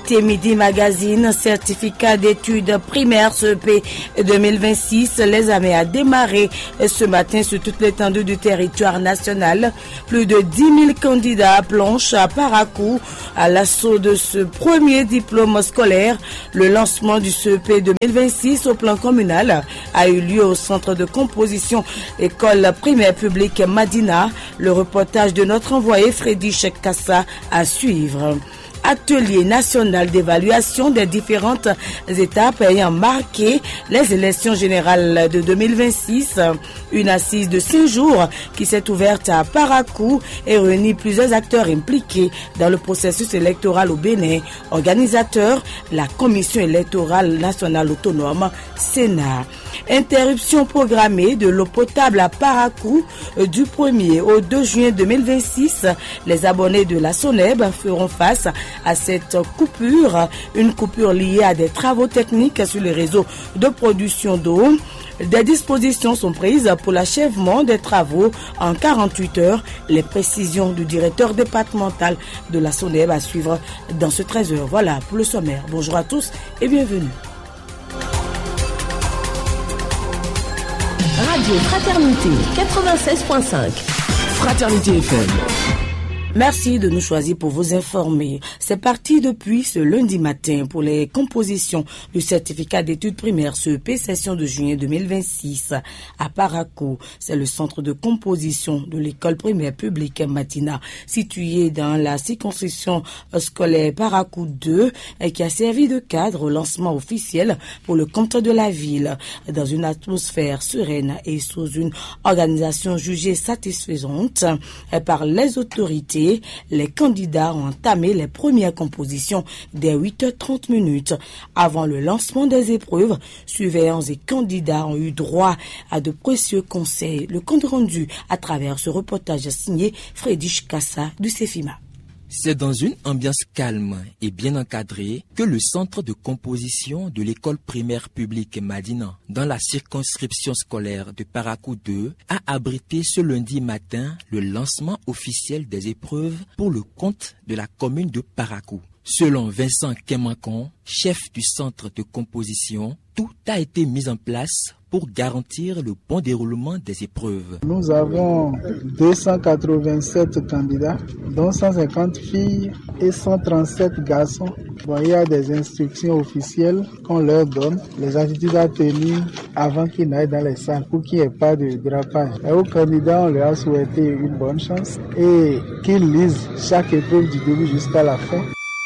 Invité Midi Magazine, certificat d'études primaires CEP 2026. L'examen a démarré ce matin sur toute l'étendue du territoire national. Plus de 10 000 candidats planchent à Parakou à l'assaut de ce premier diplôme scolaire. Le lancement du CEP 2026 au plan communal a eu lieu au centre de composition école primaire publique Madina. Le reportage de notre envoyé Frédéric Kassa à suivre. Atelier national d'évaluation des différentes étapes ayant marqué les élections générales de 2026. Une assise de 5 jours qui s'est ouverte à Parakou et réunit plusieurs acteurs impliqués dans le processus électoral au Bénin. Organisateur, la Commission électorale nationale autonome, Sénat. Interruption programmée de l'eau potable à Parakou du 1er au 2 juin 2026. Les abonnés de la SONEB feront face à cette coupure, une coupure liée à des travaux techniques sur les réseaux de production d'eau. Des dispositions sont prises pour l'achèvement des travaux en 48 heures. Les précisions du directeur départemental de la SONEB à suivre dans ce 13h. Voilà pour le sommaire. Bonjour à tous et bienvenue. Radio Fraternité 96.5. Fraternité FM. Merci de nous choisir pour vous informer. C'est parti depuis ce lundi matin pour les compositions du certificat d'études primaires CEP session de juin 2026 à Parakou. C'est le centre de composition de l'école primaire publique Matina situé dans la circonscription scolaire Parakou 2 et qui a servi de cadre au lancement officiel pour le compte de la ville. Dans une atmosphère sereine et sous une organisation jugée satisfaisante par les autorités, les candidats ont entamé les premières compositions dès 8h30 avant le lancement des épreuves. Surveillants et candidats ont eu droit à de précieux conseils. Le compte rendu à travers ce reportage signé Frédéric Kassa du CEFIMA. C'est dans une ambiance calme et bien encadrée que le centre de composition de l'école primaire publique Madina, dans la circonscription scolaire de Parakou 2, a abrité ce lundi matin le lancement officiel des épreuves pour le compte de la commune de Parakou. Selon Vincent Kemakon, chef du centre de composition, tout a été mis en place pour garantir le bon déroulement des épreuves. Nous avons 287 candidats, dont 150 filles et 137 garçons. Il y a des instructions officielles qu'on leur donne, les attitudes à tenir avant qu'ils n'aillent dans les salles pour qu'il n'y ait pas de dérapage. Et aux candidats, on leur a souhaité une bonne chance et qu'ils lisent chaque épreuve du début jusqu'à la fin.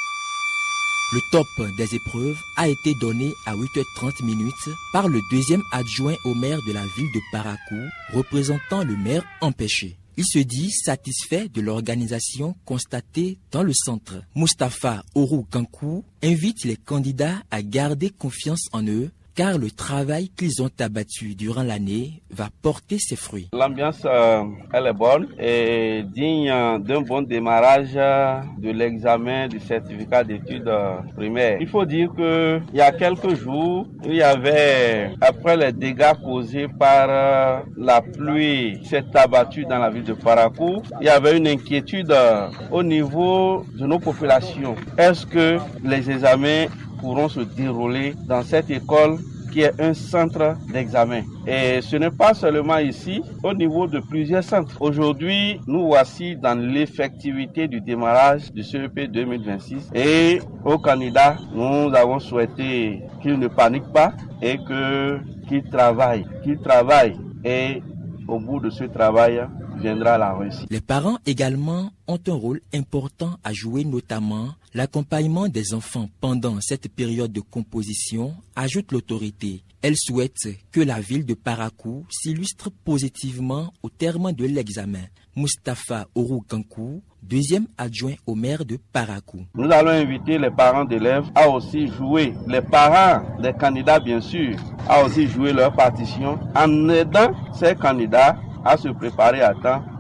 Le top des épreuves a été donné à 8h30 par le deuxième adjoint au maire de la ville de Parakou, représentant le maire empêché. Il se dit satisfait de l'organisation constatée dans le centre. Mustapha Orou Kankou invite les candidats à garder confiance en eux, car le travail qu'ils ont abattu durant l'année va porter ses fruits. L'ambiance, elle est bonne et digne d'un bon démarrage de l'examen du certificat d'études primaires. Il faut dire que il y a quelques jours, il y avait, après les dégâts causés par la pluie qui s'est abattue dans la ville de Parakou, il y avait une inquiétude au niveau de nos populations. Est-ce que les examens pourront se dérouler dans cette école qui est un centre d'examen. Et ce n'est pas seulement ici, au niveau de plusieurs centres. Aujourd'hui, nous voici dans l'effectivité du démarrage du CEP 2026. Et aux candidats, nous avons souhaité qu'ils ne paniquent pas et qu'ils travaillent. Et au bout de ce travail, viendra la réussite. Les parents également ont un rôle important à jouer, notamment l'accompagnement des enfants pendant cette période de composition, ajoute l'autorité. Elle souhaite que la ville de Parakou s'illustre positivement au terme de l'examen. Mustapha Orou Kankou, deuxième adjoint au maire de Parakou. Nous allons inviter les parents d'élèves à aussi jouer, les parents des candidats bien sûr, à aussi jouer leur partition en aidant ces candidats à se préparer à temps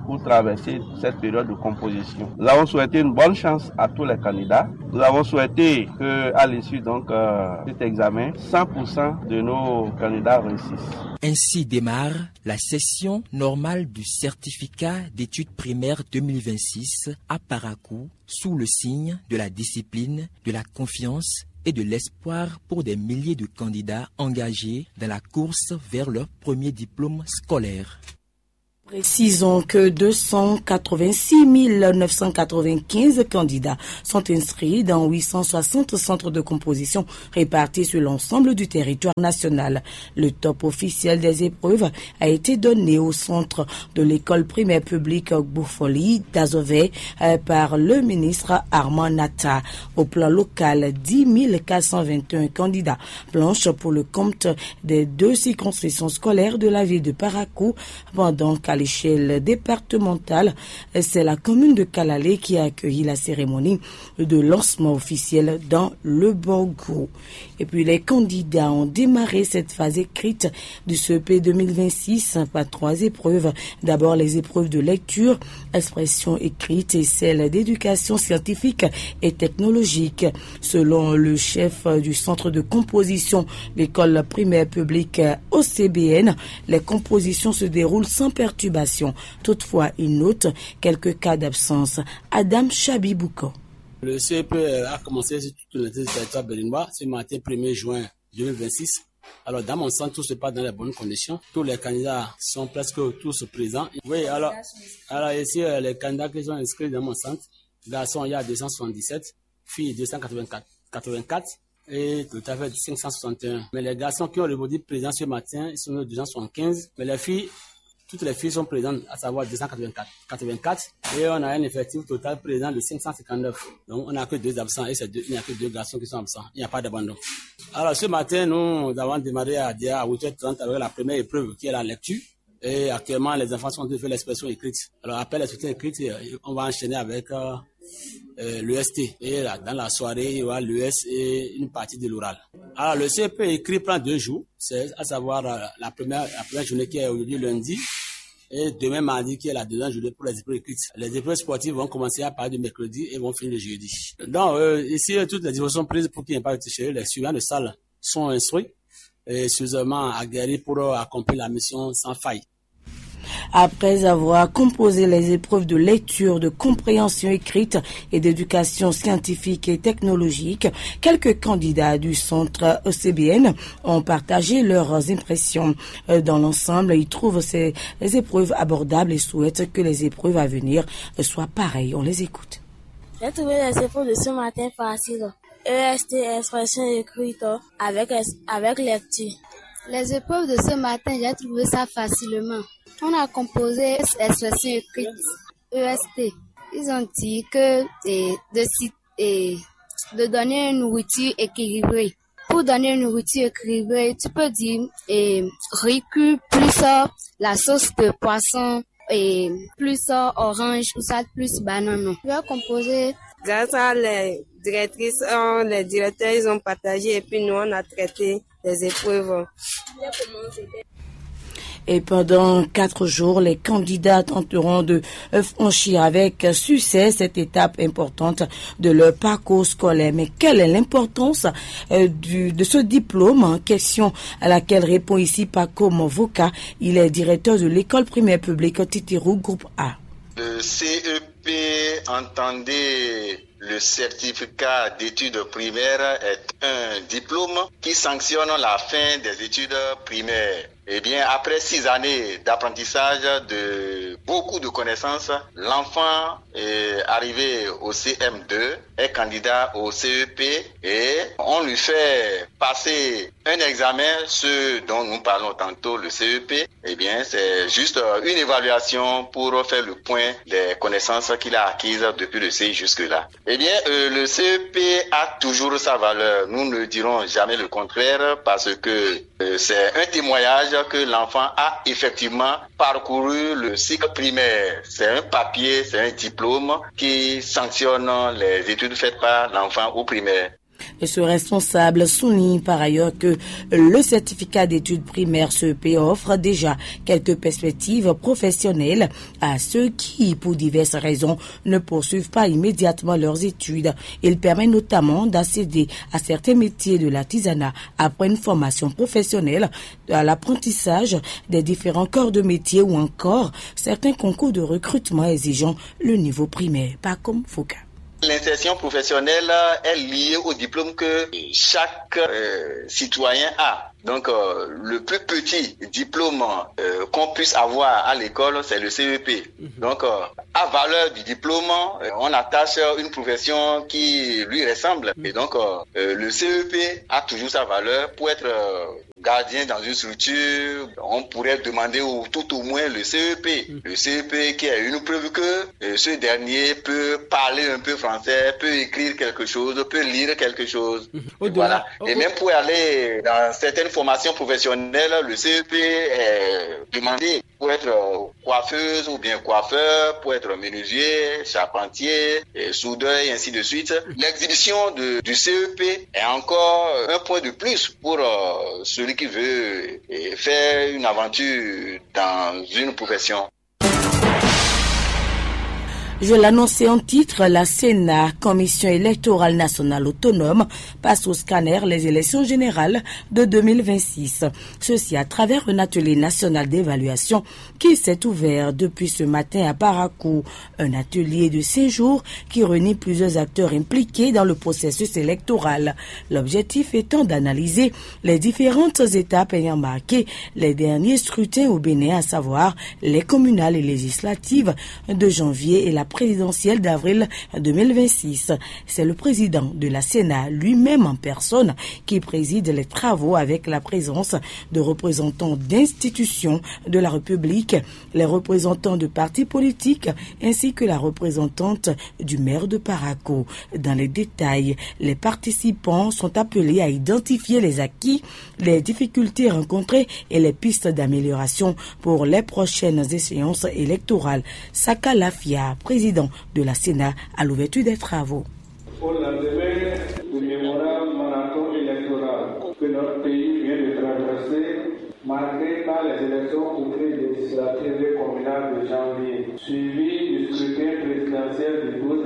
pour traverser cette période de composition. Nous avons souhaité une bonne chance à tous les candidats. Nous avons souhaité qu'à l'issue donc cet examen, 100% de nos candidats réussissent. Ainsi démarre la session normale du certificat d'études primaires 2026 à Parakou sous le signe de la discipline, de la confiance et de l'espoir pour des milliers de candidats engagés dans la course vers leur premier diplôme scolaire. Précisons que 286 995 candidats sont inscrits dans 860 centres de composition répartis sur l'ensemble du territoire national. Le top officiel des épreuves a été donné au centre de l'école primaire publique Boufoli d'Azové par le ministre Armand Nata. Au plan local, 10 421 candidats planchent pour le compte des 2 circonscriptions scolaires de la ville de Parakou, pendant qu'à l'échelle départementale, c'est la commune de Kalalé qui a accueilli la cérémonie de lancement officiel dans le Borgo. Et puis les candidats ont démarré cette phase écrite du CEP 2026 par 3 épreuves. D'abord les épreuves de lecture, expression écrite et celles d'éducation scientifique et technologique. Selon le chef du centre de composition l'école primaire publique OCBN, les compositions se déroulent sans perturbation. Toutefois, il note quelques cas d'absence. Adam Chabibouko. Le CEP a commencé sur tout le territoire béninois ce matin 1er juin 2026. Alors, dans mon sens, tout se passe dans les bonnes conditions. Tous les candidats sont presque tous présents. Oui, alors ici, les candidats qui sont inscrits dans mon centre, garçons, il y a 277, filles 284, et tout à fait 561. Mais les garçons qui ont répondu présents ce matin, ils sont 275. Mais les filles, toutes les filles sont présentes, à savoir 284. Et on a un effectif total présent de 559. Donc, on n'a que 2 absents et il n'y a que 2 garçons qui sont absents. Il n'y a pas d'abandon. Alors, ce matin, nous avons démarré à 8h30 avec la première épreuve qui est la lecture. Et actuellement, les enfants sont en train de faire l'expression écrite. Alors, après l'expression écrite, on va enchaîner avec l'EST. Et là, dans la soirée, il y aura l'ES et une partie de l'oral. Alors, le CEP écrit prend 2 jours. C'est à savoir la première journée qui est aujourd'hui lundi. Et demain mardi, qui est la deuxième journée pour les épreuves écrites. Les épreuves sportives vont commencer à partir de mercredi et vont finir le jeudi. Donc, ici, toutes les dispositions sont prises pour qu'il n'y ait pas de tricherie. Les suivants de salle sont instruits et suffisamment aguerris pour accomplir la mission sans faille. Après avoir composé les épreuves de lecture, de compréhension écrite et d'éducation scientifique et technologique, quelques candidats du centre ECBN ont partagé leurs impressions. Dans l'ensemble, ils trouvent ces épreuves abordables et souhaitent que les épreuves à venir soient pareilles. On les écoute. J'ai trouvé les épreuves de ce matin faciles. EST, expression écrite avec lecture. Les épreuves de ce matin, j'ai trouvé ça facilement. On a composé expression écrite, EST. Ils ont dit que de donner une nourriture équilibrée. Pour donner une nourriture équilibrée, tu peux dire riz cuit plus la sauce de poisson et plus orange ou ça plus banane. Je vais composer. Grâce à les directrices, les directeurs, ils ont partagé et puis nous on a traité les épreuves. Et pendant 4 jours, les candidats tenteront de franchir avec succès cette étape importante de leur parcours scolaire. Mais quelle est l'importance de ce diplôme? Question à laquelle répond ici Paco Movoka. Il est directeur de l'école primaire publique Titirou, groupe A. Le CEP, entendez le certificat d'études primaires, est un diplôme qui sanctionne la fin des études primaires. Eh bien, après 6 années d'apprentissage de beaucoup de connaissances, l'enfant est arrivé au CM2, est candidat au CEP et on lui fait passer un examen, ce dont nous parlons tantôt, le CEP. Eh bien, c'est juste une évaluation pour faire le point des connaissances qu'il a acquises depuis le CI jusque-là. Eh bien, le CEP a toujours sa valeur. Nous ne dirons jamais le contraire parce que c'est un témoignage que l'enfant a effectivement parcouru le cycle primaire. C'est un papier, c'est un diplôme qui sanctionne les études faites par l'enfant au primaire. Ce responsable souligne par ailleurs que le certificat d'études primaires CEP offre déjà quelques perspectives professionnelles à ceux qui, pour diverses raisons, ne poursuivent pas immédiatement leurs études. Il permet notamment d'accéder à certains métiers de l'artisanat après une formation professionnelle, à l'apprentissage des différents corps de métier ou encore certains concours de recrutement exigeant le niveau primaire. Pas comme Foucault. L'insertion professionnelle est liée au diplôme que chaque citoyen a. Donc, le plus petit diplôme qu'on puisse avoir à l'école, c'est le CEP. Donc, à valeur du diplôme, on attache une profession qui lui ressemble. Et donc, le CEP a toujours sa valeur pour être gardien dans une structure. On pourrait demander tout au moins le CEP. Le CEP qui est une preuve que ce dernier peut parler un peu français, peut écrire quelque chose, peut lire quelque chose. Voilà. Et même pour aller dans certaines formations professionnelles, le CEP est demandé pour être coiffeuse ou bien coiffeur, pour être menuisier, charpentier, soudeur et ainsi de suite. L'exhibition du CEP est encore un point de plus pour celui qui veut faire une aventure dans une profession. Je l'annonçais en titre, la Sénat, Commission électorale nationale autonome, passe au scanner les élections générales de 2026. Ceci à travers un atelier national d'évaluation qui s'est ouvert depuis ce matin à Parakou. Un atelier de 5 jours qui réunit plusieurs acteurs impliqués dans le processus électoral. L'objectif étant d'analyser les différentes étapes ayant marqué les derniers scrutins au Bénin, à savoir les communales et législatives de janvier et la présidentielle d'avril 2026. C'est le président de la Sénat lui-même en personne qui préside les travaux avec la présence de représentants d'institutions de la République, les représentants de partis politiques ainsi que la représentante du maire de Parakou. Dans les détails, les participants sont appelés à identifier les acquis, les difficultés rencontrées et les pistes d'amélioration pour les prochaines échéances électorales. Saka Lafia, président de la Sénat, à l'ouverture des travaux. Au lendemain du mémorable marathon électoral que notre pays vient de traverser, marqué par les élections ouvertes législatives et communales de janvier, suivi du scrutin présidentiel du 12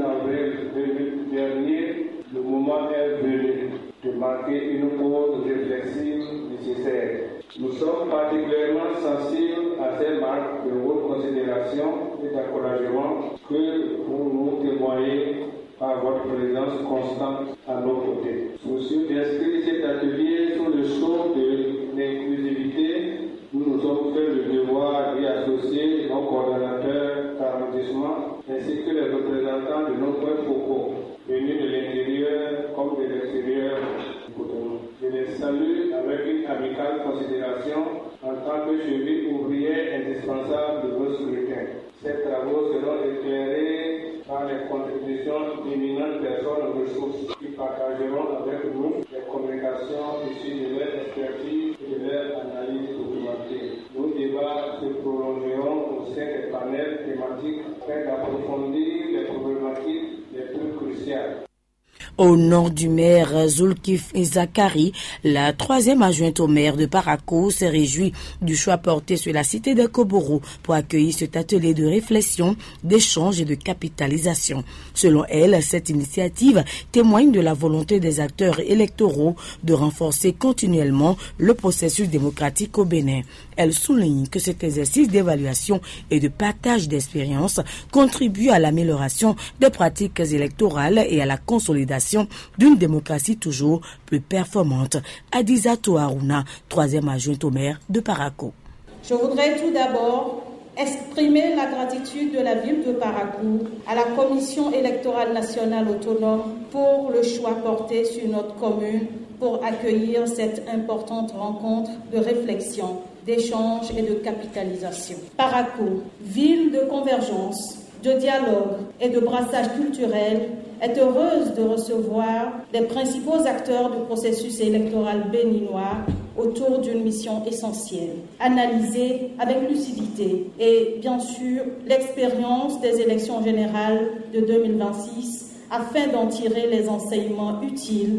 avril dernier, le moment est venu de marquer une pause réflexive nécessaire. Nous sommes particulièrement sensibles à ces marques de haute considération et d'encouragement que vous nous témoignez par votre présence constante à nos côtés. Soucieux d'inscrire cet atelier sous le sceau de l'inclusivité, nous nous sommes fait le devoir d'y associer nos coordonnateurs d'arrondissement ainsi que les représentants de nos points focaux, venus de l'intérieur comme de l'extérieur du Cotonou. Je les salue avec une amicale considération en tant que cheville ouvrière indispensable de vos scrutins. Ces travaux seront éclairés par les contributions d'éminentes personnes ressources qui partageront avec nous les communications issues de leur expertise et de leur analyse documentée. Nos débats se prolongeront au sein des panels thématiques afin d'approfondir les problématiques les plus cruciales. Au nom du maire Zulkif Zakari, la 3e adjointe au maire de Parakou s'est réjouie du choix porté sur la cité de Koboro pour accueillir cet atelier de réflexion, d'échange et de capitalisation. Selon elle, cette initiative témoigne de la volonté des acteurs électoraux de renforcer continuellement le processus démocratique au Bénin. Elle souligne que cet exercice d'évaluation et de partage d'expériences contribue à l'amélioration des pratiques électorales et à la consolidation d'une démocratie toujours plus performante. Adizato Aruna, 3e adjointe au maire de Parakou. Je voudrais tout d'abord exprimer la gratitude de la ville de Parakou à la Commission électorale nationale autonome pour le choix porté sur notre commune pour accueillir cette importante rencontre de réflexion, d'échange et de capitalisation. Parakou, ville de convergence, de dialogue et de brassage culturel, est heureuse de recevoir les principaux acteurs du processus électoral béninois autour d'une mission essentielle, analyser avec lucidité et bien sûr l'expérience des élections générales de 2026 afin d'en tirer les enseignements utiles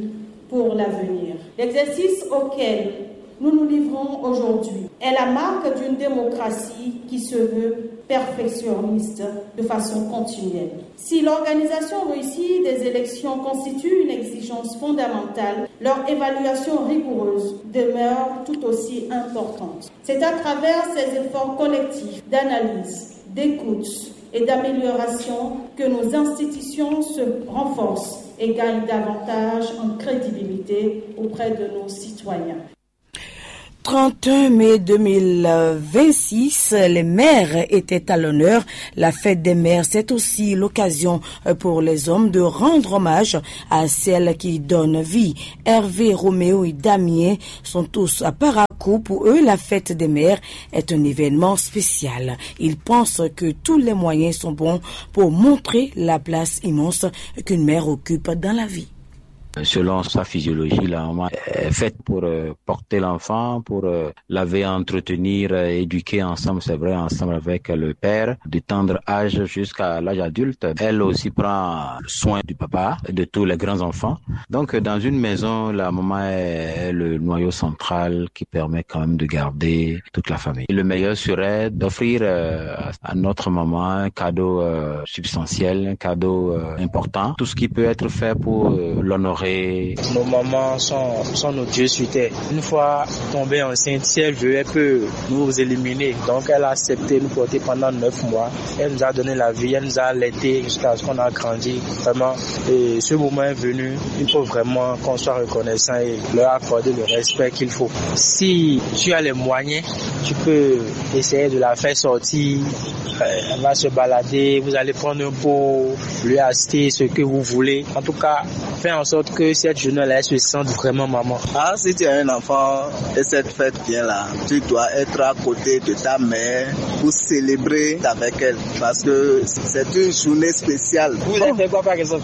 pour l'avenir. L'exercice auquel nous nous livrons aujourd'hui est la marque d'une démocratie qui se veut perfectionniste de façon continuelle. Si l'organisation réussie des élections constitue une exigence fondamentale, leur évaluation rigoureuse demeure tout aussi importante. C'est à travers ces efforts collectifs d'analyse, d'écoute et d'amélioration que nos institutions se renforcent et gagnent davantage en crédibilité auprès de nos citoyens. 31 mai 2026, les mères étaient à l'honneur. La fête des mères, c'est aussi l'occasion pour les hommes de rendre hommage à celles qui donnent vie. Hervé, Roméo et Damien sont tous à Parakou. Pour eux, la fête des mères est un événement spécial. Ils pensent que tous les moyens sont bons pour montrer la place immense qu'une mère occupe dans la vie. Selon sa physiologie, la maman est faite pour porter l'enfant, pour laver, entretenir, éduquer ensemble, c'est vrai, ensemble avec le père, de tendre âge jusqu'à l'âge adulte. Elle aussi prend soin du papa, de tous les grands enfants. Donc, dans une maison, la maman est le noyau central qui permet quand même de garder toute la famille. Le meilleur serait d'offrir à notre maman un cadeau substantiel, un cadeau important, tout ce qui peut être fait pour l'honorer. Nos mamans sont nos dieux sur terre. Une fois tombée enceinte, si elle veut, elle peut nous éliminer. Donc elle a accepté de nous porter pendant 9 mois. Elle nous a donné la vie, elle nous a allaités jusqu'à ce qu'on a grandi. Vraiment, et ce moment est venu, il faut vraiment qu'on soit reconnaissant et leur accorder le respect qu'il faut. Si tu as les moyens, tu peux essayer de la faire sortir. Elle va se balader, vous allez prendre un pot, lui acheter ce que vous voulez. En tout cas, faire en sorte que cette jeune-là se sente vraiment maman. Si tu as un enfant et cette fête vient là, tu dois être à côté de ta mère pour célébrer avec elle parce que c'est une journée spéciale. Vous avez fait quoi par exemple?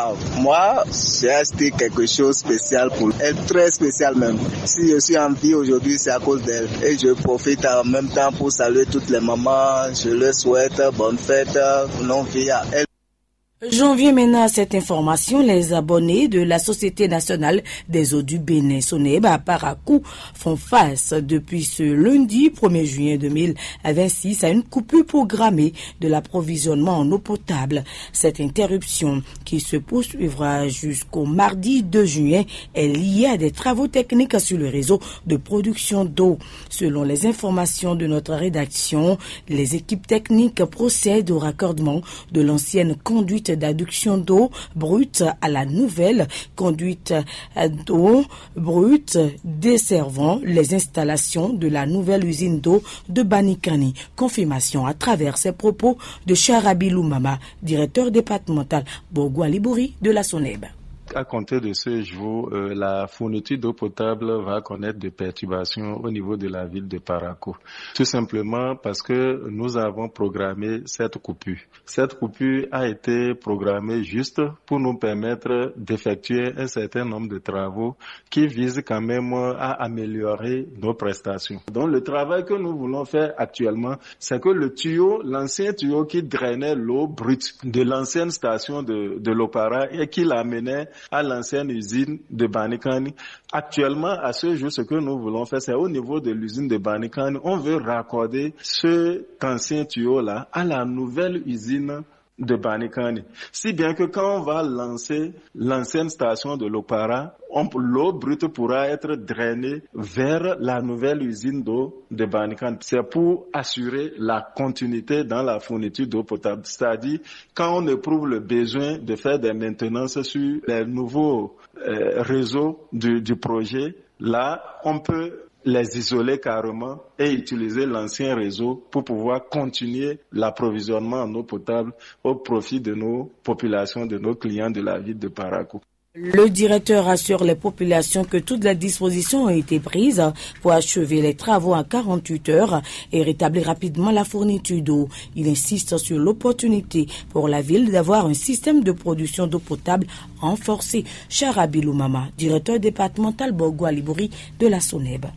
Moi, j'ai acheté quelque chose de spécial pour elle, très spécial même. Si je suis en vie aujourd'hui, c'est à cause d'elle. Et je profite en même temps pour saluer toutes les mamans. Je leur souhaite bonne fête, longue vie à elle. J'en viens maintenant à cette information. Les abonnés de la Société nationale des eaux du Bénin, SONEB, à Parakou, font face depuis ce lundi 1er juin 2026 à une coupure programmée de l'approvisionnement en eau potable. Cette interruption, qui se poursuivra jusqu'au mardi 2 juin, est liée à des travaux techniques sur le réseau de production d'eau. Selon les informations de notre rédaction, les équipes techniques procèdent au raccordement de l'ancienne conduite d'adduction d'eau brute à la nouvelle conduite d'eau brute desservant les installations de la nouvelle usine d'eau de Banikani. Confirmation à travers ces propos de Charabilou Mama, directeur départemental Borgwa Libouri de la SONEB. À compter de ce jour, la fourniture d'eau potable va connaître des perturbations au niveau de la ville de Parakou. Tout simplement parce que nous avons programmé cette coupure. Cette coupure a été programmée juste pour nous permettre d'effectuer un certain nombre de travaux qui visent quand même à améliorer nos prestations. Donc le travail que nous voulons faire actuellement, c'est que le tuyau, l'ancien tuyau qui drainait l'eau brute de l'ancienne station de l'Opara et qui l'amenait à l'ancienne usine de Banikani. Actuellement, à ce jour, ce que nous voulons faire, c'est au niveau de l'usine de Banikani, on veut raccorder cet ancien tuyau-là à la nouvelle usine de Banikani. Si bien que quand on va lancer l'ancienne station de l'Opara, l'eau brute pourra être drainée vers la nouvelle usine d'eau de Banikani. C'est pour assurer la continuité dans la fourniture d'eau potable. C'est-à-dire, quand on éprouve le besoin de faire des maintenances sur les nouveaux réseaux du projet, là, on peut les isoler carrément et utiliser l'ancien réseau pour pouvoir continuer l'approvisionnement en eau potable au profit de nos populations, de nos clients de la ville de Parakou. Le directeur assure les populations que toutes les dispositions ont été prises pour achever les travaux en 48 heures et rétablir rapidement la fourniture d'eau. Il insiste sur l'opportunité pour la ville d'avoir un système de production d'eau potable renforcé. Charabilou Mama, directeur départemental Borgwa Libouri de la SONEB.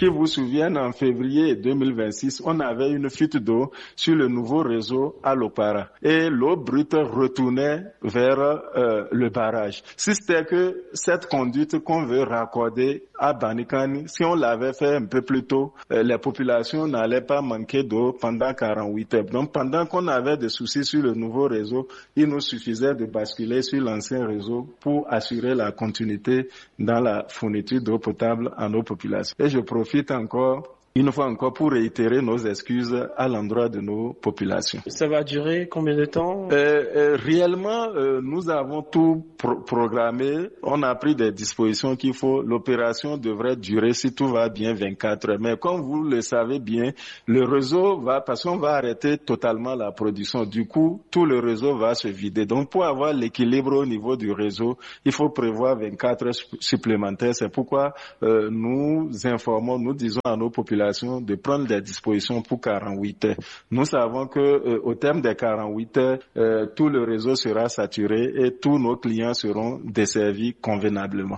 qui vous souviennent, en février 2026, on avait une fuite d'eau sur le nouveau réseau à l'Opara. Et l'eau brute retournait vers le barrage. Si c'était que cette conduite qu'on veut raccorder à Banikani, si on l'avait fait un peu plus tôt, les populations n'allaient pas manquer d'eau pendant 48 heures. Donc pendant qu'on avait des soucis sur le nouveau réseau, il nous suffisait de basculer sur l'ancien réseau pour assurer la continuité dans la fourniture d'eau potable à nos populations. Et je profite encore une fois encore pour réitérer nos excuses à l'endroit de nos populations. Ça va durer combien de temps? Réellement, nous avons tout programmé. On a pris des dispositions qu'il faut. L'opération devrait durer, si tout va bien, 24 heures. Mais comme vous le savez bien, le réseau parce qu'on va arrêter totalement la production. Du coup, tout le réseau va se vider. Donc, pour avoir l'équilibre au niveau du réseau, il faut prévoir 24 heures supplémentaires. C'est pourquoi nous informons, nous disons à nos populations de prendre des dispositions pour 48 heures. Nous savons que au terme des 48 heures, tout le réseau sera saturé et tous nos clients seront desservis convenablement.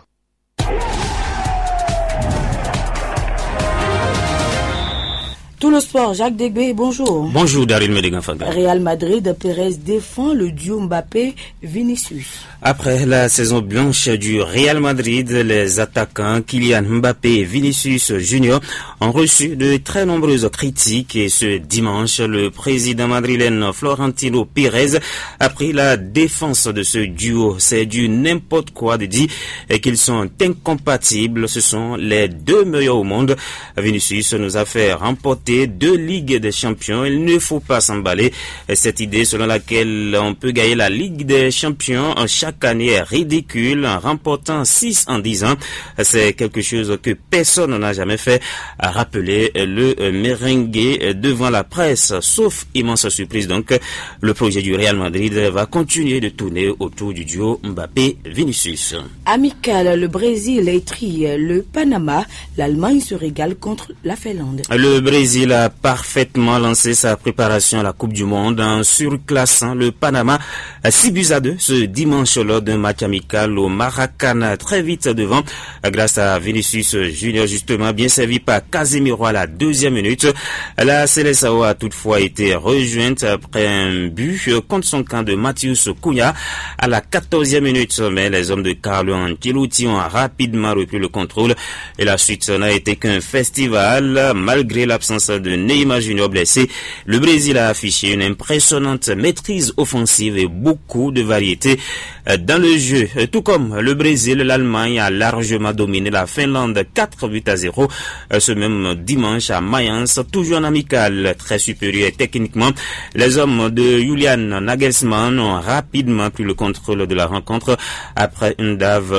Tout le sport, Jacques Degbé, bonjour. Bonjour Daryl Medeganfaga. Real Madrid, Pérez défend le duo Mbappé-Vinicius. Après la saison blanche du Real Madrid, les attaquants Kylian Mbappé et Vinicius Junior ont reçu de très nombreuses critiques et ce dimanche, le président madrilène Florentino Pérez a pris la défense de ce duo. C'est du n'importe quoi de dire qu'ils sont incompatibles. Ce sont les deux meilleurs au monde. Vinicius nous a fait remporter 2 Ligues des Champions. Il ne faut pas s'emballer. Cette idée selon laquelle on peut gagner la Ligue des Champions chaque année est ridicule en remportant 6 en 10 ans. C'est quelque chose que personne n'a jamais fait, a rappelé le merengue devant la presse. Sauf immense surprise donc, le projet du Real Madrid va continuer de tourner autour du duo Mbappé-Vinicius. Amical, le Brésil étrie le Panama. L'Allemagne se régale contre la Finlande. Le Brésil a parfaitement lancé sa préparation à la Coupe du Monde en surclassant le Panama 6-2 ce dimanche lors d'un match amical au Maracana, très vite devant grâce à Vinicius Junior, justement bien servi par Casemiro à la 2e minute. La Seleção a toutefois été rejointe après un but contre son camp de Matheus Cunha à la 14e minute, mais les hommes de Carlo Ancelotti ont rapidement repris le contrôle et la suite n'a été qu'un festival. Malgré l'absence de Neymar Junior blessé, le Brésil a affiché une impressionnante maîtrise offensive et beaucoup de variété dans le jeu. Tout comme le Brésil, l'Allemagne a largement dominé la Finlande 4-0 ce même dimanche à Mayence, toujours en amical, très supérieur techniquement. Les hommes de Julian Nagelsmann ont rapidement pris le contrôle de la rencontre après un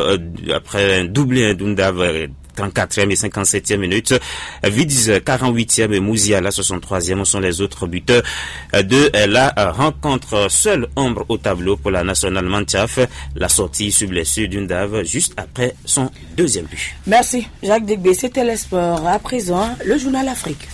doublé d'Undav 34e et 57e minutes. Vids 48e et Musiala 63e sont les autres buteurs de la rencontre. Seule ombre au tableau pour la nationale Mantiaf, la sortie sous blessure d'Undav juste après son 2e but. Merci Jacques Degbé, c'était le sport. À présent, le journal Afrique.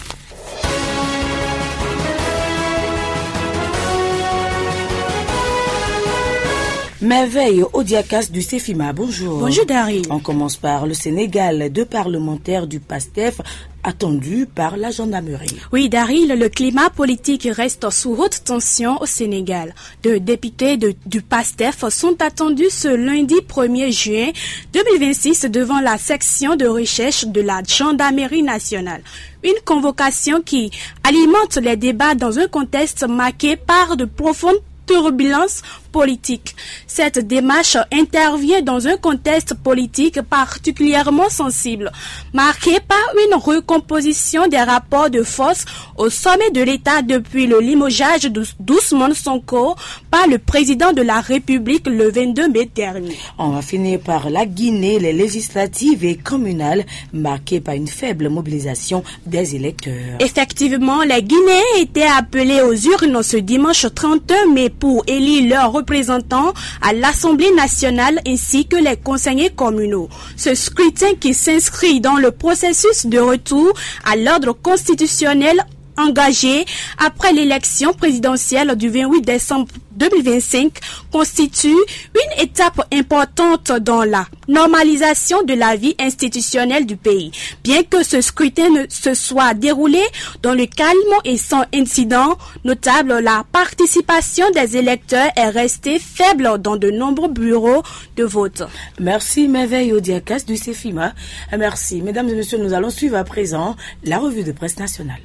Merveille Odiakas du Cefima, bonjour. Bonjour Daryl. On commence par le Sénégal. 2 parlementaires du PASTEF attendus par la gendarmerie. Oui Daryl, le climat politique reste sous haute tension au Sénégal. 2 députés du PASTEF sont attendus ce lundi 1er juin 2026 devant la section de recherche de la gendarmerie nationale. Une convocation qui alimente les débats dans un contexte marqué par de profondes turbulences politiques. Cette démarche intervient dans un contexte politique particulièrement sensible, marqué par une recomposition des rapports de force au sommet de l'État depuis le limogeage d'Ousmane Sonko par le président de la République le 22 mai dernier. On va finir par la Guinée, les législatives et communales marquées par une faible mobilisation des électeurs. Effectivement, les Guinéens étaient appelés aux urnes ce dimanche 31 mai pour élire leurs représentants à l'Assemblée nationale ainsi que les conseillers communaux. Ce scrutin qui s'inscrit dans le processus de retour à l'ordre constitutionnel engagé après l'élection présidentielle du 28 décembre 2025 constitue une étape importante dans la normalisation de la vie institutionnelle du pays. Bien que ce scrutin se soit déroulé dans le calme et sans incident notable, la participation des électeurs est restée faible dans de nombreux bureaux de vote. Merci Merveille Odiakas du CEFIMA. Merci. Mesdames et messieurs, nous allons suivre à présent la revue de presse nationale.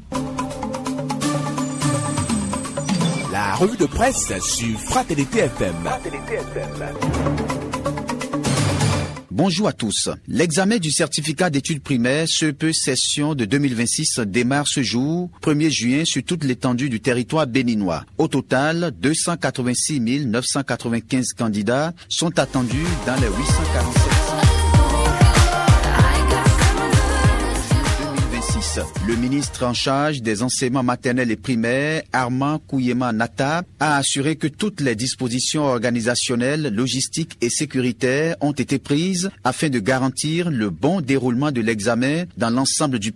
La revue de presse sur Fraternité FM. Bonjour à tous. L'examen du certificat d'études primaires CEP session de 2026 démarre ce jour, 1er juin, sur toute l'étendue du territoire béninois. Au total, 286 995 candidats sont attendus dans les 847 Le ministre en charge des enseignements maternels et primaires, Armand Kouyema-Nata, a assuré que toutes les dispositions organisationnelles, logistiques et sécuritaires ont été prises afin de garantir le bon déroulement de l'examen dans l'ensemble du pays.